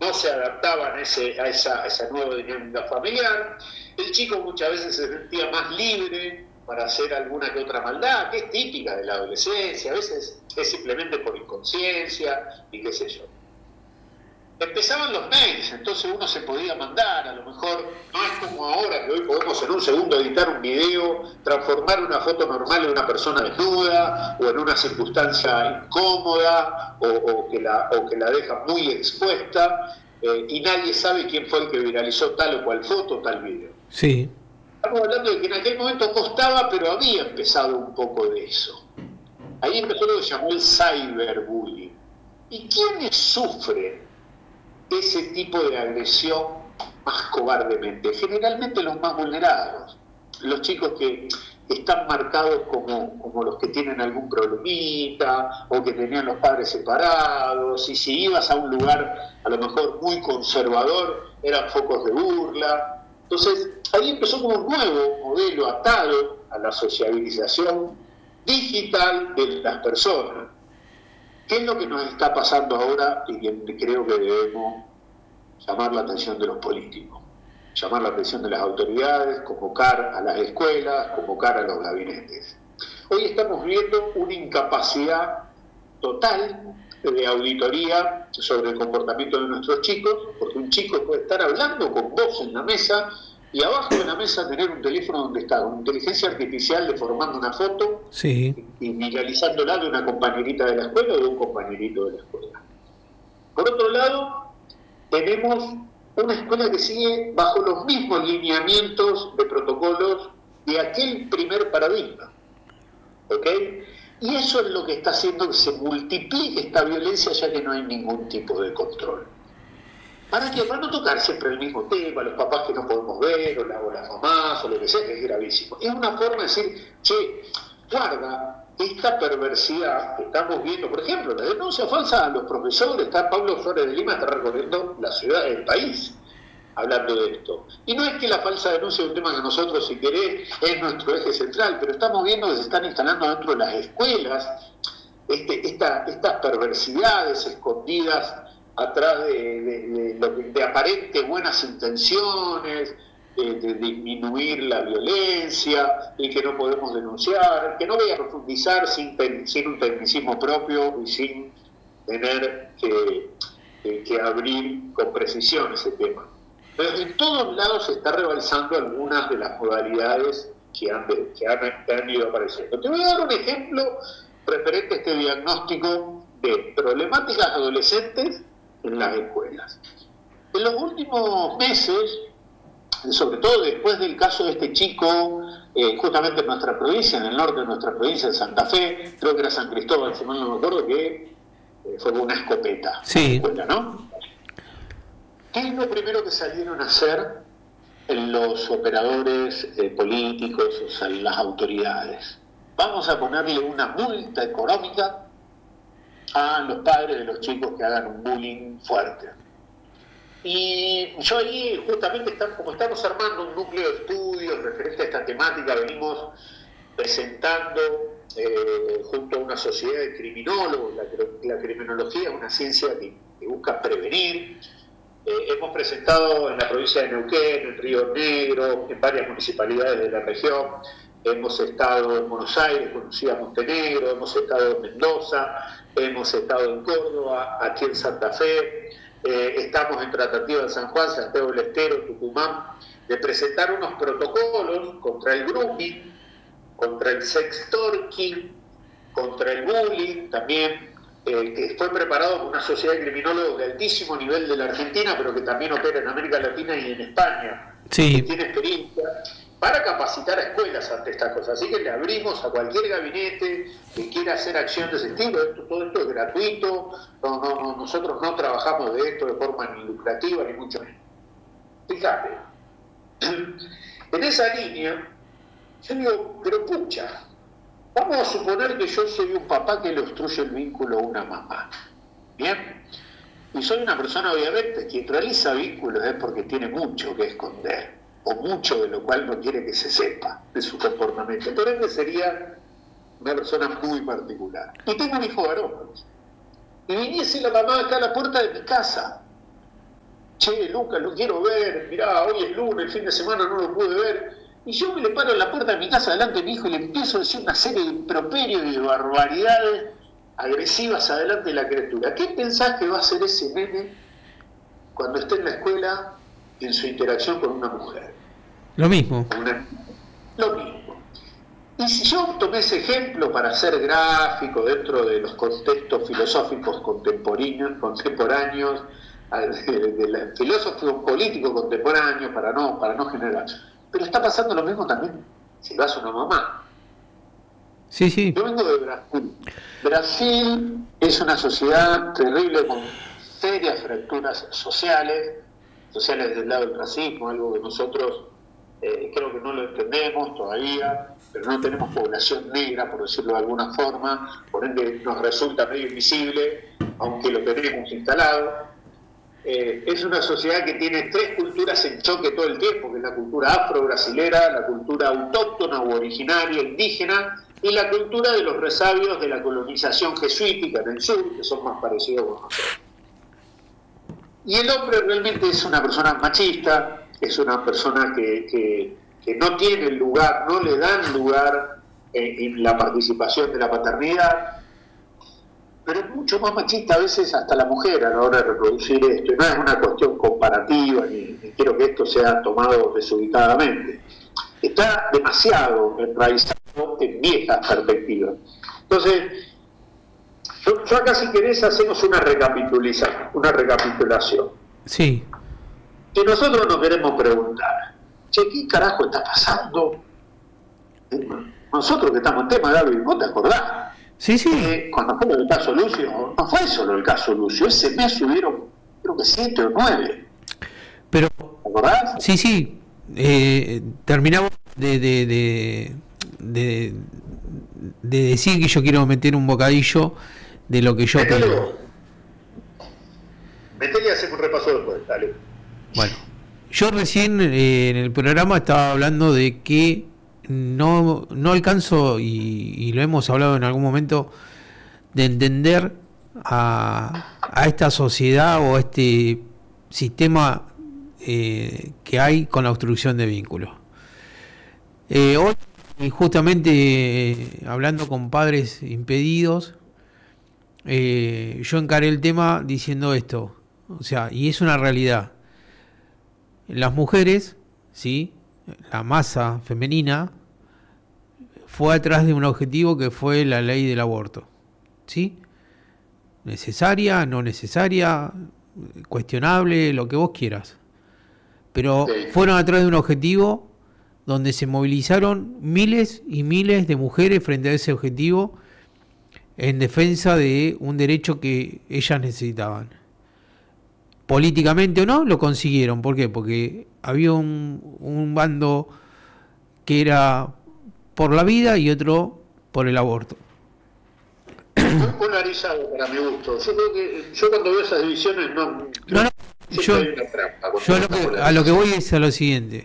no se adaptaban a esa nueva dinámica familiar. El chico muchas veces se sentía más libre para hacer alguna que otra maldad, que es típica de la adolescencia, a veces es simplemente por inconsciencia y qué sé yo. Empezaban los mails, entonces uno se podía mandar, a lo mejor no es como ahora que hoy podemos en un segundo editar un video, transformar una foto normal en una persona desnuda o en una circunstancia incómoda o que la deja muy expuesta y nadie sabe quién fue el que viralizó tal o cual foto o tal video. Sí. Estamos hablando de que en aquel momento costaba, pero había empezado un poco de eso. Ahí empezó lo que se llamó el cyberbullying. ¿Y quiénes sufren ese tipo de agresión más cobardemente? Generalmente los más vulnerados, los chicos que están marcados como los que tienen algún problemita o que tenían los padres separados, y si ibas a un lugar a lo mejor muy conservador eran focos de burla. Entonces ahí empezó como un nuevo modelo atado a la sociabilización digital de las personas. ¿Qué es lo que nos está pasando ahora y que creo que debemos llamar la atención de los políticos, llamar la atención de las autoridades, convocar a las escuelas, convocar a los gabinetes? Hoy estamos viendo una incapacidad total de auditoría sobre el comportamiento de nuestros chicos, porque un chico puede estar hablando con vos en la mesa y abajo de la mesa tener un teléfono donde está con inteligencia artificial deformando una foto Sí. y viralizándola de una compañerita de la escuela o de un compañerito de la escuela. Por otro lado, tenemos una escuela que sigue bajo los mismos lineamientos de protocolos de aquel primer paradigma, ¿ok? Y eso es lo que está haciendo que se multiplique esta violencia, ya que no hay ningún tipo de control. ¿Para qué? Para no tocar siempre el mismo tema, los papás que no podemos ver, o las mamás, o lo que sea, que es gravísimo. Es una forma de decir, che, guarda, esta perversidad que estamos viendo, por ejemplo, la denuncia falsa a los profesores, está Pablo Flores de Lima, está recorriendo la ciudad, el país, hablando de esto. Y no es que la falsa denuncia es un tema que nosotros, si querés, es nuestro eje central, pero estamos viendo que se están instalando dentro de las escuelas estas perversidades escondidas atrás de aparentes buenas intenciones, de disminuir la violencia, y que no podemos denunciar, que no voy a profundizar sin un tecnicismo propio y sin tener que abrir con precisión ese tema. Pero en todos lados se está rebalsando algunas de las modalidades que han ido apareciendo. Te voy a dar un ejemplo referente a este diagnóstico de problemáticas adolescentes en las escuelas. En los últimos meses, sobre todo después del caso de este chico, justamente en nuestra provincia, en el norte de nuestra provincia, en Santa Fe, creo que era San Cristóbal, si mal no me acuerdo, que fue con una escopeta Sí. en la escuela, ¿no? ¿Qué es lo primero que salieron a hacer los operadores políticos, o sea, las autoridades? Vamos a ponerle una multa económica a los padres de los chicos que hagan un bullying fuerte. Y yo ahí, justamente, como estamos armando un núcleo de estudios referente a esta temática, venimos presentando junto a una sociedad de criminólogos, la criminología es una ciencia que busca prevenir. Hemos presentado en la provincia de Neuquén, en Río Negro, en varias municipalidades de la región. Hemos estado en Buenos Aires, conocida Montenegro, hemos estado en Mendoza, hemos estado en Córdoba, aquí en Santa Fe, estamos en tratativa en San Juan, Santiago del Estero, Tucumán, de presentar unos protocolos contra el grooming, contra el sextorking, contra el bullying también, que fue preparado por una sociedad de criminólogos de altísimo nivel de la Argentina, pero que también opera en América Latina y en España, Sí. que tiene experiencia para capacitar a escuelas ante estas cosas. Así que le abrimos a cualquier gabinete que quiera hacer acción de ese estilo. Todo esto es gratuito, nosotros no trabajamos de esto de forma ni lucrativa ni mucho menos. Fíjate, en esa línea, yo digo, pero pucha, vamos a suponer que yo soy un papá que le obstruye el vínculo a una mamá. ¿Bien? Y soy una persona, obviamente, que realiza vínculos es porque tiene mucho que esconder, o mucho de lo cual no quiere que se sepa de su comportamiento. Por ende sería una persona muy particular. Y tengo un hijo varón. Y viniese la mamá acá a la puerta de mi casa che, Lucas, lo quiero ver, mirá, hoy es lunes, el fin de semana no lo pude ver. Y yo me le paro en la puerta de mi casa delante de mi hijo y le empiezo a decir una serie de improperios y de barbaridades agresivas adelante de la criatura. ¿Qué pensás que va a hacer ese nene cuando esté en la escuela en su interacción con una mujer? Lo mismo. Lo mismo. Y si yo tomé ese ejemplo para ser gráfico dentro de los contextos filosóficos contemporáneos, de filósofos políticos contemporáneos, para no generar. Pero está pasando lo mismo también si vas a una mamá. Sí, sí. Yo vengo de Brasil. Brasil es una sociedad terrible con serias fracturas sociales del lado del racismo, algo que nosotros creo que no lo entendemos todavía, pero no tenemos población negra, por decirlo de alguna forma, por ende nos resulta medio invisible, aunque lo tenemos instalado. Es una sociedad que tiene 3 culturas en choque todo el tiempo, que es la cultura afro-brasilera, la cultura autóctona u originaria, indígena, y la cultura de los resabios de la colonización jesuítica en el sur, que son más parecidos con nosotros. Y el hombre realmente es una persona machista, es una persona que no tiene lugar, no le dan lugar en la participación de la paternidad, pero es mucho más machista a veces hasta la mujer a la hora de reproducir esto. Y no es una cuestión comparativa, ni quiero que esto sea tomado desubicadamente. Está demasiado enraizado en viejas perspectivas. Entonces, yo acá, si querés, hacemos una recapitulación. Sí. Que nosotros nos queremos preguntar, che, ¿qué carajo está pasando? Nosotros que estamos en tema, Gaby, ¿vos te acordás? Sí, sí. Cuando fue el caso Lucio, no fue solo el caso Lucio, ese mes subieron, creo que 7 o 9. Pero, ¿Te acordás? sí, sí. Terminamos de decir que yo quiero meter un bocadillo de lo que yo tengo. Metele y hacemos un repaso después, dale. Bueno, yo recién en el programa estaba hablando de que no alcanzo, y lo hemos hablado en algún momento, de entender a esta sociedad o a este sistema que hay con la obstrucción de vínculos. Hoy, justamente hablando con padres impedidos, yo encaré el tema diciendo esto, o sea, y es una realidad. Las mujeres, ¿sí?, la masa femenina, fue atrás de un objetivo que fue la ley del aborto, ¿sí? Necesaria, no necesaria, cuestionable, lo que vos quieras. Pero fueron atrás de un objetivo donde se movilizaron miles y miles de mujeres frente a ese objetivo en defensa de un derecho que ellas necesitaban. Políticamente o no, lo consiguieron. ¿Por qué? Porque había un bando que era por la vida y otro por el aborto. Muy polarizado para mi gusto. Yo creo que yo cuando veo esas divisiones no yo a lo que voy es a lo siguiente.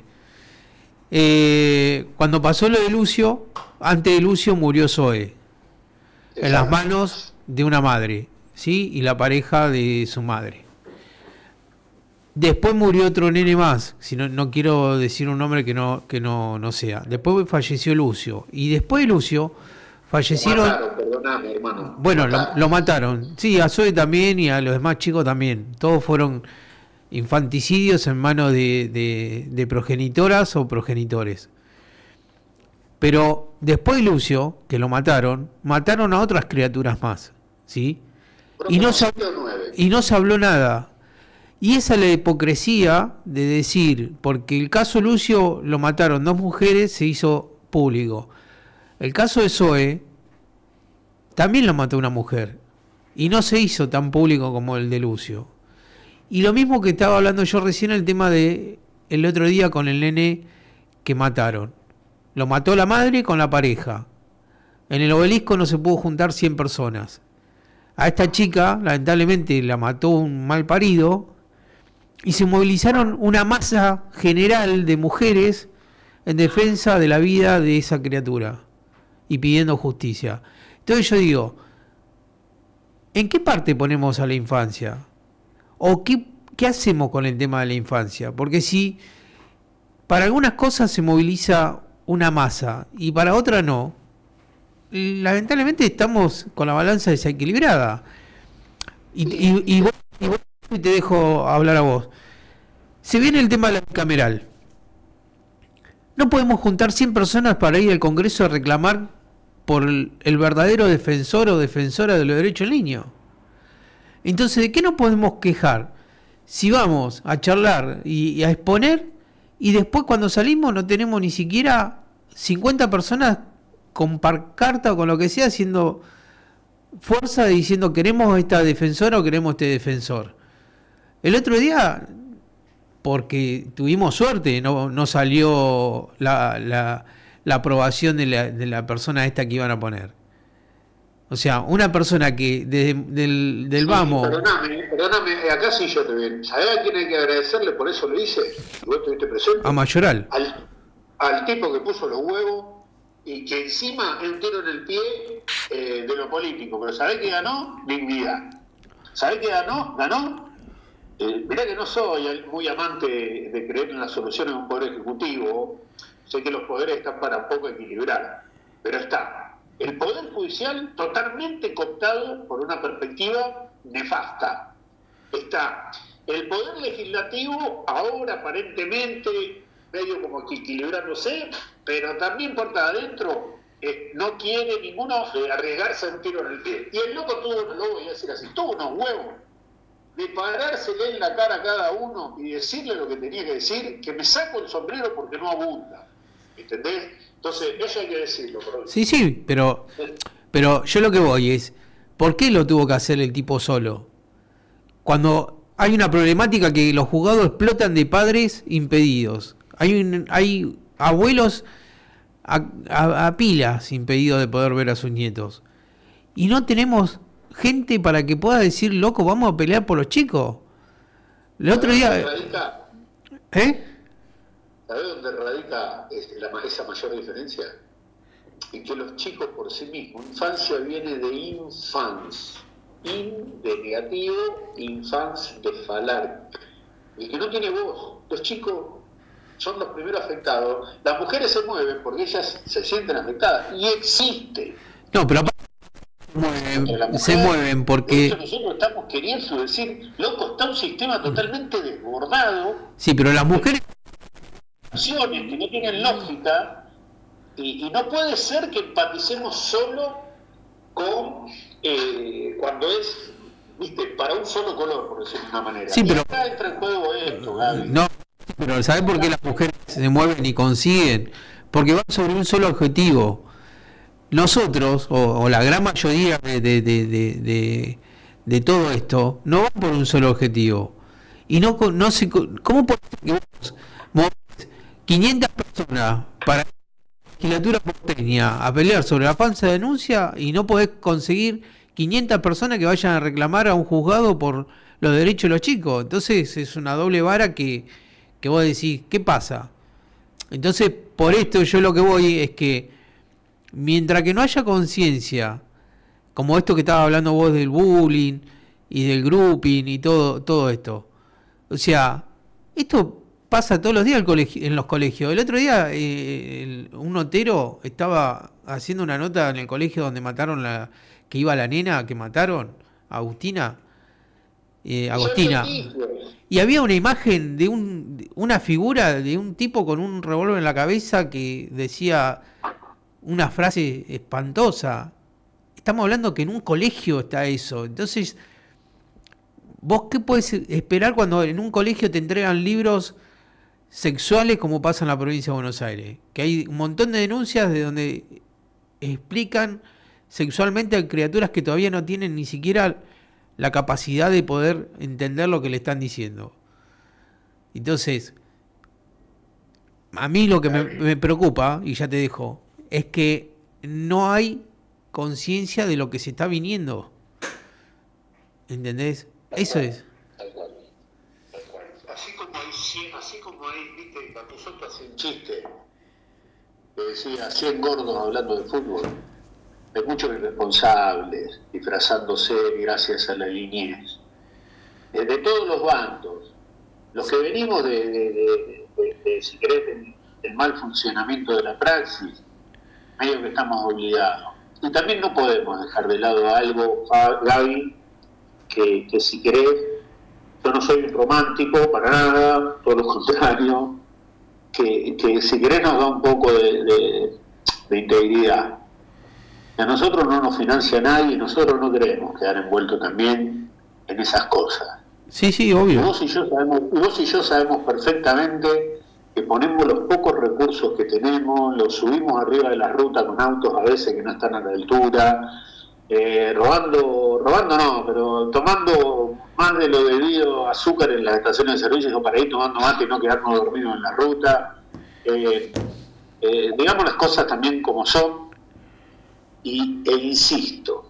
Cuando pasó lo de Lucio, antes de Lucio murió Zoe, en las manos de una madre, ¿sí?, y la pareja de su madre. Después murió otro nene más, si no quiero decir un nombre que no sea. Después falleció Lucio, y después de Lucio fallecieron. Lo mataron, perdoname, hermano. Bueno, lo mataron. Sí, a Zoe también y a los demás chicos también. Todos fueron infanticidios en manos de progenitoras o progenitores. Pero después de Lucio, que lo mataron a otras criaturas más, ¿sí? Y no se habló nada. Y esa es la hipocresía de decir, porque el caso Lucio lo mataron 2 mujeres, se hizo público. El caso de Zoe también lo mató una mujer y no se hizo tan público como el de Lucio. Y lo mismo que estaba hablando yo recién, el tema de el otro día con el nene que mataron. Lo mató la madre con la pareja. En el obelisco no se pudo juntar 100 personas. A esta chica, lamentablemente, la mató un mal parido y se movilizaron una masa general de mujeres en defensa de la vida de esa criatura y pidiendo justicia. Entonces yo digo, ¿en qué parte ponemos a la infancia? ¿O qué ¿qué hacemos con el tema de la infancia? Porque si para algunas cosas se moviliza una masa y para otras no, lamentablemente estamos con la balanza desequilibrada. Y te dejo hablar a vos. Se viene el tema de la bicameral. No podemos juntar 100 personas para ir al Congreso a reclamar por el verdadero defensor o defensora de los derechos del niño. Entonces, ¿de qué nos podemos quejar? Si vamos a charlar y a exponer, y después cuando salimos no tenemos ni siquiera 50 personas con pancarta o con lo que sea haciendo fuerza diciendo queremos esta defensora o queremos este defensor. El otro día, porque tuvimos suerte, no salió la aprobación de la persona esta que iban a poner. O sea, una persona que del Sí, vamos... Perdóname, acá sí yo te veo. ¿Sabés a quién hay que agradecerle? Por eso lo hice. ¿Y vos estuviste presente? A Mayoral. Al tipo que puso los huevos y que encima es un tiro en el pie de lo político. Pero ¿sabés qué ganó? Dignidad. ¿Sabés qué ganó? Mirá que no soy muy amante de creer en las soluciones de un poder ejecutivo. Sé que los poderes están para poco equilibrar. Pero está el Poder Judicial totalmente cooptado por una perspectiva nefasta. Está el Poder Legislativo ahora aparentemente medio como que equilibrándose, pero también por adentro no quiere ninguno arriesgarse a un tiro en el pie. Y el loco lo voy a decir así, tuvo unos huevos de parársele en la cara a cada uno y decirle lo que tenía que decir, que me saco el sombrero porque no abunda. ¿Entendés? Entonces, eso hay que decirlo. Sí, pero yo lo que voy es, ¿por qué lo tuvo que hacer el tipo solo? Cuando hay una problemática que los juzgados explotan de padres impedidos. Hay abuelos a pilas impedidos de poder ver a sus nietos. Y no tenemos gente para que pueda decir, loco, vamos a pelear por los chicos. El otro día... ¿Sabés dónde radica esa mayor diferencia? En que los chicos por sí mismos, infancia viene de infans, in de negativo, infans de falar. El que no tiene voz, los chicos son los primeros afectados. Las mujeres se mueven porque ellas se sienten afectadas y existe. No, pero se mueven porque... De hecho, nosotros estamos queriendo decir, loco, está un sistema totalmente desbordado. Sí, pero las mujeres... que no tienen lógica y no puede ser que empaticemos solo con cuando es, viste, para un solo color, por decirlo de una manera. Sí, pero... Y acá entra en juego esto, Gaby. No, pero ¿sabes por qué las mujeres se mueven y consiguen? Porque van sobre un solo objetivo. Nosotros, o la gran mayoría de todo esto, no van por un solo objetivo. Y no sé, ¿cómo puede ser que vos movés 500 personas para la legislatura porteña a pelear sobre la falsa denuncia y no podés conseguir 500 personas que vayan a reclamar a un juzgado por los derechos de los chicos? Entonces es una doble vara que vos decís, ¿qué pasa? Entonces, por esto yo lo que voy es que mientras que no haya conciencia, como esto que estabas hablando vos del bullying y del grouping y todo esto, o sea, esto pasa todos los días en los colegios. El otro día un notero estaba haciendo una nota en el colegio donde mataron que iba la nena que mataron, Agustina. Y había una imagen de una figura de un tipo con un revólver en la cabeza que decía una frase espantosa. Estamos hablando que en un colegio está eso. Entonces, ¿vos qué podés esperar cuando en un colegio te entregan libros sexuales como pasa en la provincia de Buenos Aires? Que hay un montón de denuncias de donde explican sexualmente a criaturas que todavía no tienen ni siquiera la capacidad de poder entender lo que le están diciendo. Entonces, a mí lo que me preocupa, y ya te dejo, es que no hay conciencia de lo que se está viniendo. ¿Entendés? Eso es. Tal cual. Así como hay, viste, Capusotto hacía un chiste que decía 100 gordos hablando de fútbol. Hay muchos irresponsables, disfrazándose gracias a la niñez. De todos los bandos, Los que venimos si querés, del mal funcionamiento de la praxis, medio que estamos obligados. Y también no podemos dejar de lado algo, Gaby, que si querés, yo no soy un romántico para nada, todo lo contrario, que si querés nos da un poco de integridad. A nosotros no nos financia nadie y nosotros no queremos quedar envueltos también en esas cosas. Sí, obvio. Vos y yo sabemos perfectamente que ponemos los pocos recursos que tenemos, los subimos arriba de la ruta con autos a veces que no están a la altura, robando no, pero tomando más de lo debido azúcar en las estaciones de servicio para ir tomando mate y no quedarnos dormidos en la ruta. Digamos las cosas también como son, e insisto,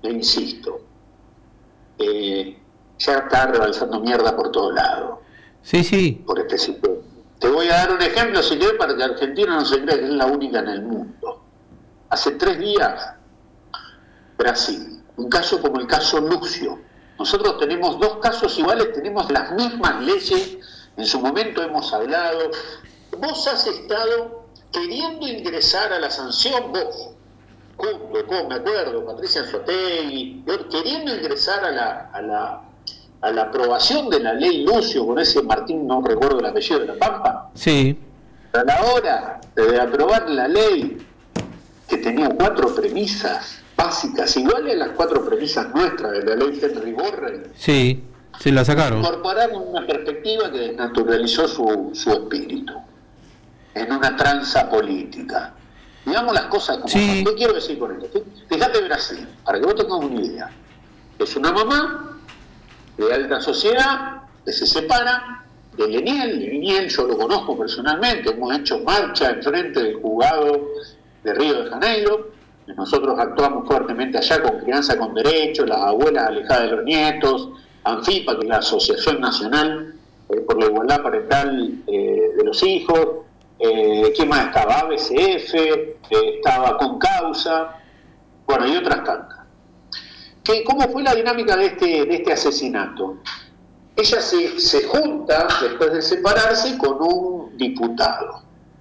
ya está rebalsando mierda por todos lados. Sí. Por este sistema. Te voy a dar un ejemplo, si querés, para que Argentina no se crea que es la única en el mundo. Hace 3 días, Brasil, un caso como el caso Lucio. Nosotros tenemos 2 casos iguales, tenemos las mismas leyes, en su momento hemos hablado. Vos has estado queriendo ingresar a la sanción, vos, junto con, me acuerdo, Patricia Anzoátegui, queriendo ingresar a la aprobación de la ley Lucio con ese Martín, no recuerdo el apellido de La Pampa. Sí. A la hora de aprobar la ley, que tenía 4 premisas básicas, iguales a las 4 premisas nuestras de la ley Henry Borrell. Sí, se la sacaron. Incorporaron una perspectiva que desnaturalizó su espíritu en una tranza política. Digamos las cosas como son. ¿Qué quiero decir con esto? Fíjate Brasil, para que vos tengas una idea. Es una mamá de alta sociedad que se separa de Liniel, yo lo conozco personalmente, hemos hecho marcha enfrente del juzgado de Río de Janeiro, nosotros actuamos fuertemente allá con Crianza con Derecho, las abuelas alejadas de los nietos, ANFIPA, que es la Asociación Nacional por la Igualdad Parental de los Hijos, ¿quién más estaba? ABCF, estaba Con Causa, bueno, y otras tantas. ¿Cómo fue la dinámica de este asesinato? Ella se junta, después de separarse, con un diputado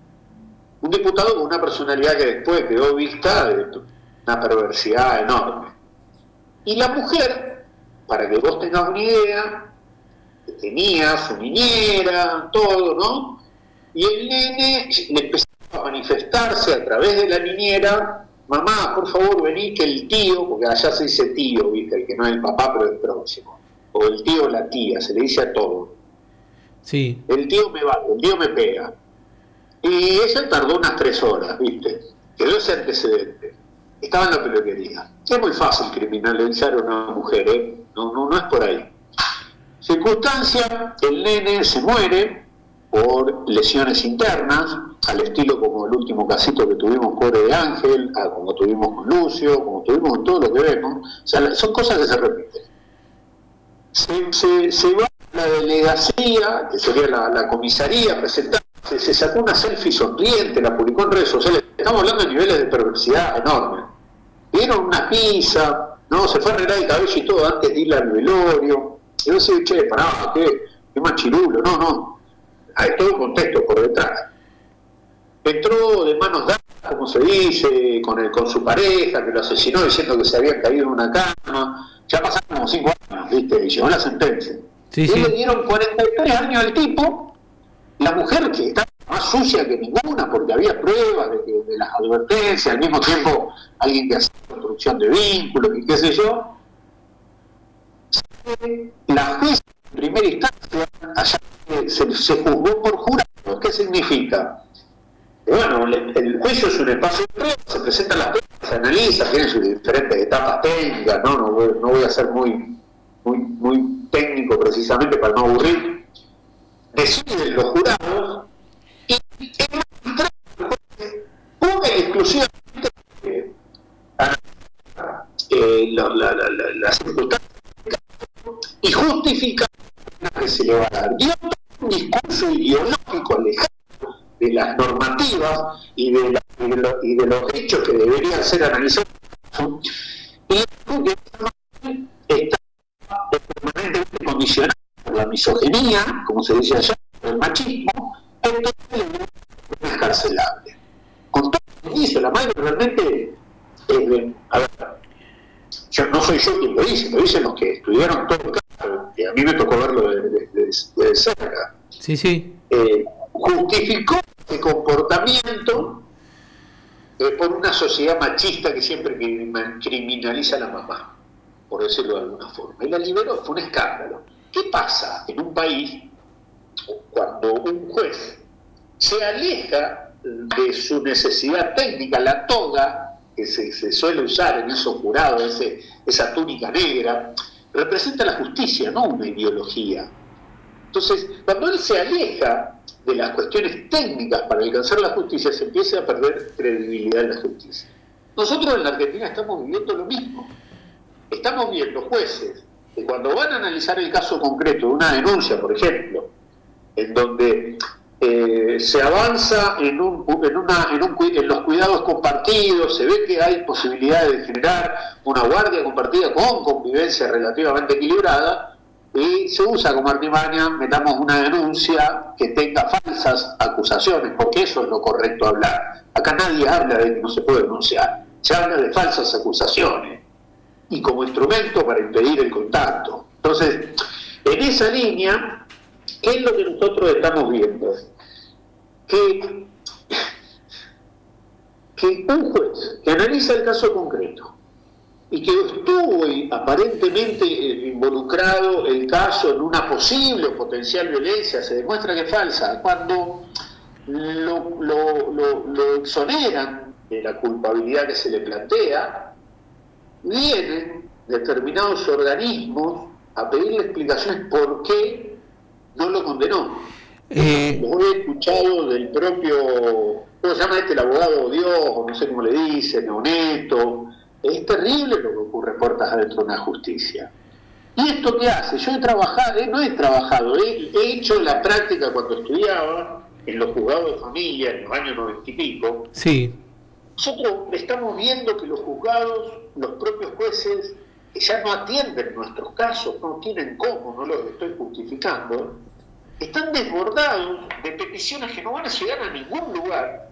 con una personalidad que después quedó vista de una perversidad enorme. Y la mujer, para que vos tengas una idea, tenía su niñera, todo, ¿no? Y el nene le empezó a manifestarse a través de la niñera: mamá, por favor, vení, que el tío, porque allá se dice tío, ¿viste? El que no es el papá, pero es próximo. O el tío o la tía, se le dice a todo. Sí. El tío me pega. Y ella tardó unas 3 horas, ¿viste? Quedó ese antecedente. Estaba en la peluquería. Es muy fácil criminalizar a una mujer, ¿eh? No es por ahí. Circunstancia, el nene se muere por lesiones internas, al estilo como el último casito que tuvimos, pobre de Ángel, como tuvimos con Lucio, como tuvimos con todo lo que vemos. O sea, son cosas que se repiten. Se va a la delegacia, que sería la comisaría, presentarse, se sacó una selfie sonriente, la publicó en redes sociales. Estamos hablando de niveles de perversidad enormes. Dieron una pizza, ¿no? Se fue a arreglar el cabello y todo antes de ir al velorio. Y yo decía, che, pará, qué machirulo. No. Hay todo un contexto por detrás. Entró de manos dadas, como se dice, con su pareja, que lo asesinó diciendo que se había caído en una cama. Ya pasaron como 5 años, ¿viste? Y llegó la sentencia. Sí. Le dieron 43 años al tipo, la mujer que estaba más sucia que ninguna, porque había pruebas de las advertencias, al mismo tiempo alguien que hacía construcción de vínculos y qué sé yo. La jueza en primera instancia, allá se juzgó por jurado. ¿Qué significa? Bueno, el juicio es un espacio de pruebas, se presentan las pruebas, se analiza, tiene sus diferentes etapas técnicas, no voy a ser muy técnico precisamente para no aburrir. Deciden los jurados y el magistrado pone exclusivamente la circunstancia y justifica que se le va a dar. Y un discurso ideológico alejado de las normativas y de los hechos que deberían ser analizados, y que está permanentemente condicionado por la misoginia misoginia, como se dice allá, el machismo, entonces no es carcelable. Con todo lo que dice la madre, realmente, a ver, yo no soy yo quien lo dicen los que estudiaron todo el caso, y a mí me tocó verlo de cerca. Sí, sí. Justificó ese comportamiento por una sociedad machista que siempre criminaliza a la mamá, por decirlo de alguna forma. Y la liberó, fue un escándalo. ¿Qué pasa en un país cuando un juez se aleja de su necesidad técnica, la toga que se suele usar en esos jurados, esa túnica negra, representa la justicia, no una ideología? Entonces, cuando él se aleja de las cuestiones técnicas para alcanzar la justicia, se empieza a perder credibilidad en la justicia. Nosotros en la Argentina estamos viviendo lo mismo. Estamos viendo jueces que cuando van a analizar el caso concreto de una denuncia, por ejemplo, en donde se avanza en los cuidados compartidos, se ve que hay posibilidades de generar una guardia compartida con convivencia relativamente equilibrada, y se usa como artimaña, metamos una denuncia que tenga falsas acusaciones, porque eso es lo correcto hablar. Acá nadie habla de que no se puede denunciar, se habla de falsas acusaciones, y como instrumento para impedir el contacto. Entonces, en esa línea, ¿qué es lo que nosotros estamos viendo? Que un juez que analiza el caso concreto y que estuvo aparentemente involucrado el caso en una posible o potencial violencia, se demuestra que es falsa, cuando lo exoneran de la culpabilidad que se le plantea, vienen determinados organismos a pedirle explicaciones por qué no lo condenó. Lo he escuchado del propio, ¿cómo se llama el abogado Dios, o no sé cómo le dicen, honesto? Es terrible lo que ocurre puertas adentro de una justicia. ¿Y esto qué hace? Yo he trabajado, he hecho la práctica cuando estudiaba en los juzgados de familia en los años 90 y pico. Sí. Nosotros estamos viendo que los juzgados, los propios jueces, que ya no atienden nuestros casos, no tienen cómo, no lo estoy justificando, están desbordados de peticiones que no van a llegar a ningún lugar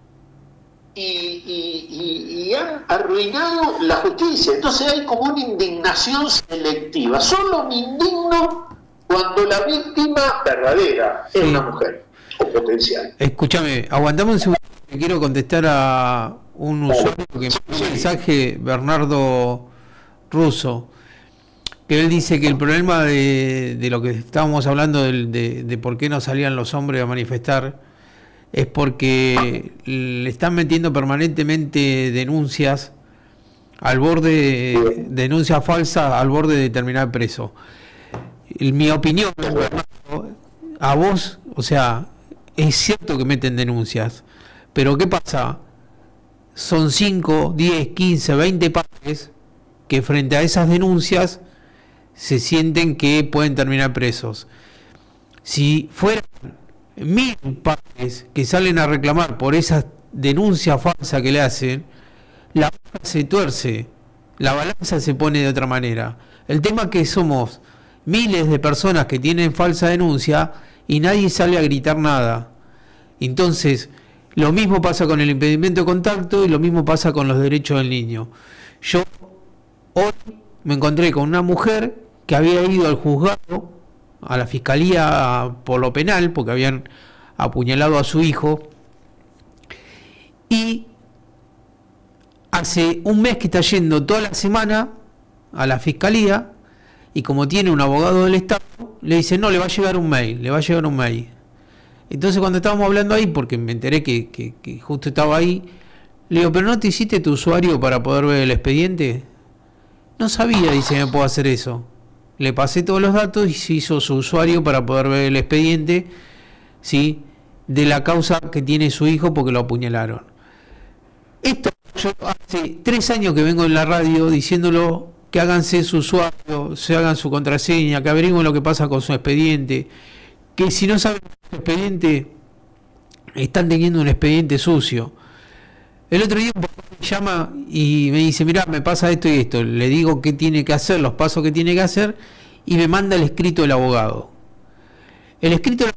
y han arruinado la justicia. Entonces hay como una indignación selectiva. Solo me indigno cuando la víctima verdadera es una mujer o potencial. Escúchame, aguantame un segundo, que quiero contestar a un usuario que me envió un mensaje, Bernardo Russo, que él dice que el problema de lo que estábamos hablando de por qué no salían los hombres a manifestar es porque le están metiendo permanentemente denuncias al borde, denuncias falsas al borde de terminar preso. En mi opinión, Bernardo, a vos, o sea, es cierto que meten denuncias, pero ¿qué pasa? Son 5, 10, 15, 20 padres que frente a esas denuncias se sienten que pueden terminar presos. Si fueran 1000 padres que salen a reclamar por esa denuncia falsa que le hacen, la balanza se tuerce, la balanza se pone de otra manera. El tema es que somos miles de personas que tienen falsa denuncia y nadie sale a gritar nada. Entonces, lo mismo pasa con el impedimento de contacto y lo mismo pasa con los derechos del niño. Yo hoy me encontré con una mujer que había ido al juzgado, a la fiscalía por lo penal, porque habían apuñalado a su hijo, y hace un mes que está yendo toda la semana a la fiscalía, y como tiene un abogado del Estado, le dice, no, le va a llegar un mail. Entonces cuando estábamos hablando ahí, porque me enteré que justo estaba ahí, le digo, ¿pero no te hiciste tu usuario para poder ver el expediente? No sabía, dice, me puedo hacer eso. Le pasé todos los datos y se hizo su usuario para poder ver el expediente, ¿sí?, de la causa que tiene su hijo porque lo apuñalaron. Esto yo hace 3 años que vengo en la radio diciéndolo, que háganse su usuario, se hagan su contraseña, que averigüen lo que pasa con su expediente, que si no saben su expediente, están teniendo un expediente sucio. El otro día me llama y me dice, mirá, me pasa esto y esto. Le digo qué tiene que hacer, los pasos que tiene que hacer, y me manda el escrito del abogado. El escrito